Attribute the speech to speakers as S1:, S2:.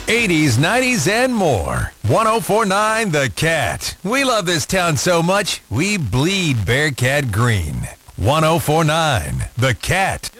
S1: 80s, 90s, and more. 104.9 The Cat. We love this town so much, we bleed Bearcat green. 104.9 The Cat.